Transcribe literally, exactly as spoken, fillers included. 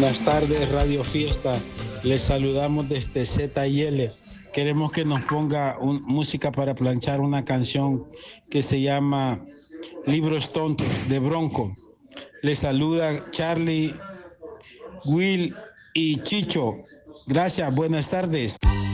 Buenas tardes, Radio Fiesta. Les saludamos desde Z y L. Queremos que nos ponga un, música para planchar, una canción que se llama Libros Tontos de Bronco. Les saluda Charlie, Will y Chicho. Gracias, buenas tardes.